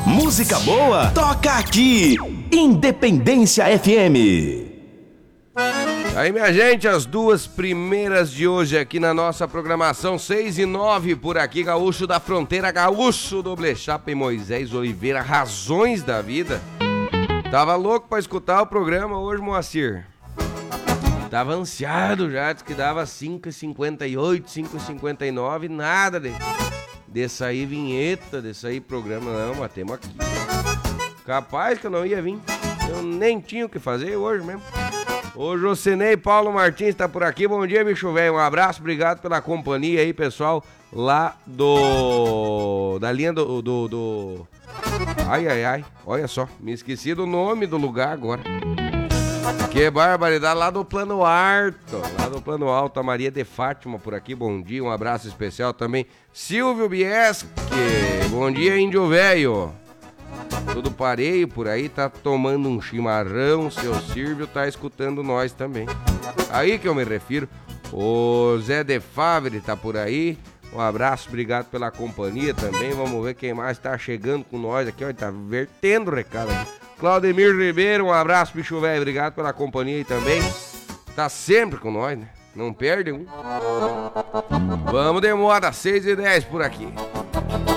Música boa, toca aqui. Independência FM. Aí, minha gente, as duas primeiras de hoje aqui na nossa programação, 6 e 9 por aqui, Gaúcho da Fronteira, Gaúcho do Blechapa e Moisés Oliveira, Razões da Vida. Tava louco pra escutar o programa hoje, Moacir. Tava ansiado já, disse que dava 5h58, 5h59, nada de sair vinheta, de sair programa, não, mas temos aqui. Capaz que eu não ia vir, eu nem tinha o que fazer hoje mesmo. O Jocenei Paulo Martins tá por aqui, bom dia, bicho velho, um abraço, obrigado pela companhia aí, pessoal, lá da linha do... Ai, olha só, me esqueci do nome do lugar agora. Que barbaridade, lá do Plano Alto, a Maria de Fátima por aqui, bom dia, um abraço especial também. Silvio Bieschi, bom dia, índio velho. Tudo pareio por aí, tá tomando um chimarrão, seu Silvio tá escutando nós também. Aí que eu me refiro. O Zé de Favre tá por aí, um abraço, obrigado pela companhia também. Vamos ver quem mais tá chegando com nós aqui, ó, tá vertendo o recado aqui. Claudemir Ribeiro, um abraço, bicho velho, obrigado pela companhia aí também. Tá sempre com nós, né? Não perde um. Vamos de moda, 6 e 10 por aqui.